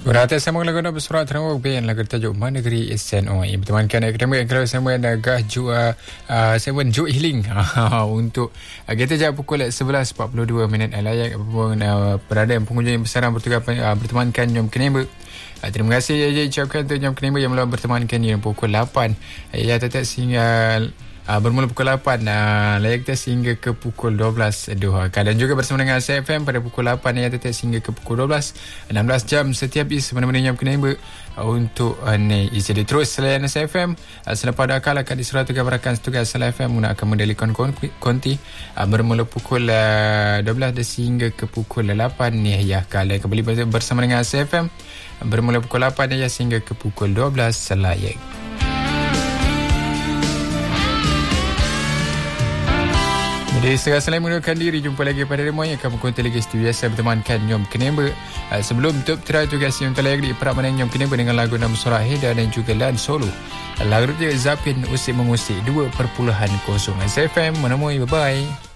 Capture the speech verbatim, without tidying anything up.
Berhati sama lagu nak bersurat terawak band lagu tajuk Mana Negeri S N O I bertemankan akademik yang kalau sama nagah ju uh, seven ju healing untuk uh, kita jam pukul sebelas empat puluh dua minit layak apapun uh, berada yang pengunjung yang besar bertugas uh, bertemankan Nyom Kenimba. Uh, terima kasih ya ucapkan untuk Nyom Kenimba yang mula bertemankan yang pukul lapan ya tetap sehingga Uh, bermula pukul lapan uh, layak test hingga ke pukul dua belas Doha. Dan juga bersama dengan S F M pada pukul lapan layak test hingga ke pukul dua belas enam belas jam setiap is mana-mana yang kena uh, untuk uh, ni isi dia terus selain S F M uh, selepas dah akal akan diserah tugas berakan tugas S F M menggunakan mendalikan konti uh, bermula pukul uh, dua belas hingga ke pukul lapan ni ya kalian kembali bersama dengan S F M uh, bermula pukul lapan ya sehingga ke pukul dua belas selayak. Jadi setengah selain menggunakan diri, jumpa lagi pada remoy yang akan berkonti lagi studio saya bertemankan Nyom Kenimba. Uh, sebelum tutup terakhir tugas yang telah di peramanan Nyom Kenimba dengan lagu Nama Surah Heda dan juga Lan Solo. Uh, lagu dia Zapin Usik Mengusik dua perpuluhan kosong S F M menemui, bye-bye.